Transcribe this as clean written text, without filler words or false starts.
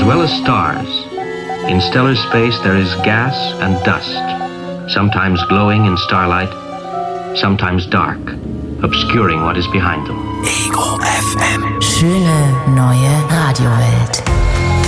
well as stars. In stellar space there is gas and dust, sometimes glowing in starlight, sometimes dark, obscuring what is behind them. Ego FM. Schöne neue Radiowelt.